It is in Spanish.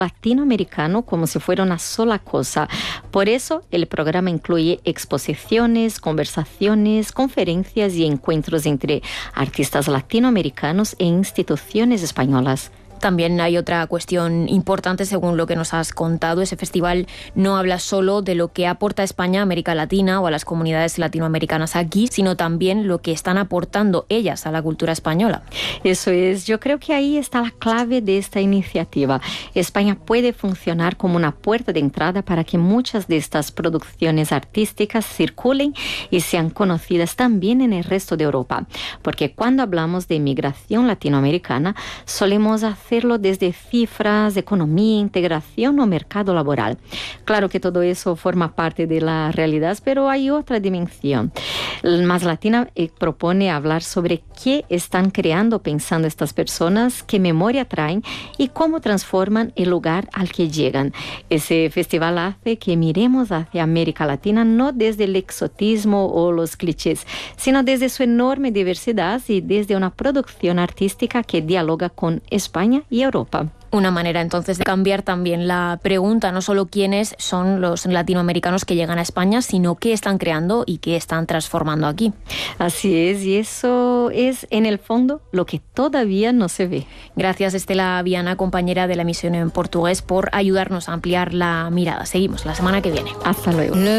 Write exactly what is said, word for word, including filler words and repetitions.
latinoamericano como si fuera una sola cosa. Por eso el programa incluye exposiciones, conversaciones, conferencias y encuentros entre artistas latinoamericanos e instituciones españolas. También hay otra cuestión importante, según lo que nos has contado. Ese festival no habla solo de lo que aporta España a América Latina o a las comunidades latinoamericanas aquí, sino también lo que están aportando ellas a la cultura española. Eso es, yo creo que ahí está la clave de esta iniciativa. España puede funcionar como una puerta de entrada para que muchas de estas producciones artísticas circulen y sean conocidas también en el resto de Europa. Porque cuando hablamos de migración latinoamericana, solemos hacer hacerlo desde cifras, economía, integración o mercado laboral. Claro que todo eso forma parte de la realidad, pero hay otra dimensión. Más Latina eh, propone hablar sobre qué están creando pensando estas personas, qué memoria traen y cómo transforman el lugar al que llegan. Ese festival hace que miremos hacia América Latina no desde el exotismo o los clichés, sino desde su enorme diversidad y desde una producción artística que dialoga con España y Europa. Una manera entonces de cambiar también la pregunta, no solo quiénes son los latinoamericanos que llegan a España, sino qué están creando y qué están transformando aquí. Así es, y eso es en el fondo lo que todavía no se ve. Gracias, Estela Viana, compañera de la emisión en portugués, por ayudarnos a ampliar la mirada. Seguimos la semana que viene. Hasta luego.